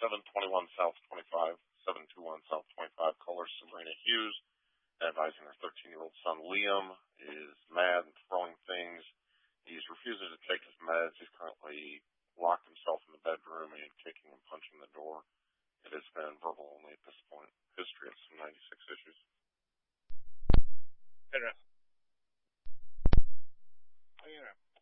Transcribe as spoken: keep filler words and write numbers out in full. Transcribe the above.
seven twenty-one South twenty-five, seven two one South twenty-five. Caller Sabrina Hughes, advising her thirteen-year-old son Liam is mad and throwing things. He's refusing to take his meds. He's currently locked himself in the bedroom and kicking and punching the door. It has been verbal only at this point. History of some ninety-six issues. Hey, Ref. Oh, yeah.